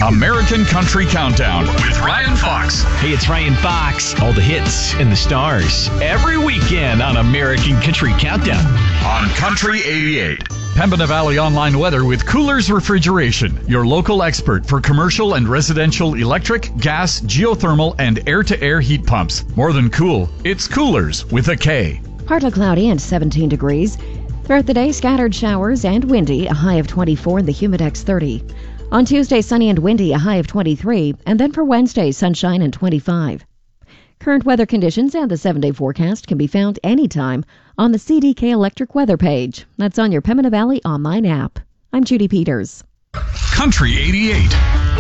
American Country Countdown with Ryan Fox. Hey, it's Ryan Fox. All the hits and the stars every weekend on American Country Countdown. On Country 88. Pembina Valley Online Weather with Coolers Refrigeration, your local expert for commercial and residential electric, gas, geothermal, and air-to-air heat pumps. More than cool, it's Coolers with a K. Partly cloudy and 17 degrees. Throughout the day, scattered showers and windy, a high of 24 and the Humidex 30. On Tuesday, sunny and windy, a high of 23. And then for Wednesday, sunshine and 25. Current weather conditions and the 7-day forecast can be found anytime on the CDK Electric Weather page. That's on your Pembina Valley online app. I'm Judy Peters. Country 88.